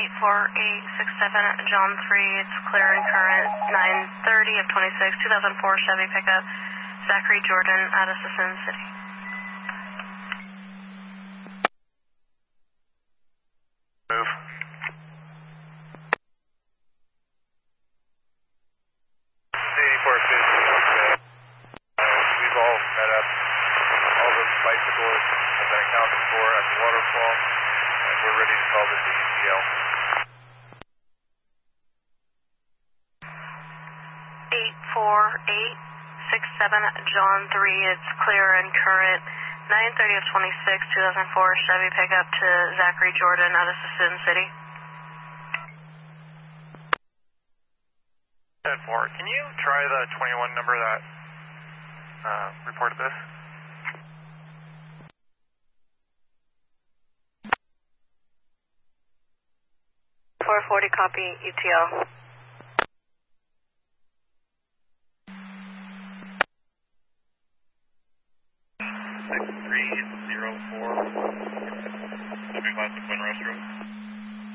84867 John 3, it's clear and current, 9:30 of 26, 2004 Chevy pickup, Zachary Jordan out of Sicily City. Move. We've all met up. All the bicycles have been accounted for at the waterfall, and we're ready to call this the ETL. 84867 John 3, it's clear and current, 9:30 of 26, 2004 Chevy pickup to Zachary Jordan out of Sicily City. 10-4, can you try the 21 number that reported this? .440 copy ETL. Six 304. Chevy Classic Monroe Stroke.